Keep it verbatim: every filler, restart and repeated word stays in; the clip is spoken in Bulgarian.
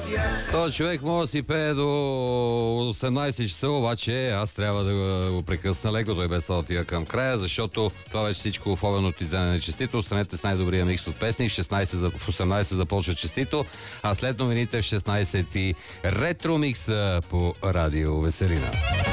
Този човек може да си пее до осемнайсет часа, обаче аз трябва да го прекъсна леко, той без да отида към края, защото това вече всичко в обедното издание на Честито. Останете с най-добрия микс от песни. В, шестнайсет, в осемнайсет започва Честито, а след новините в шестнайсет и ретро микса по Радио Веселина.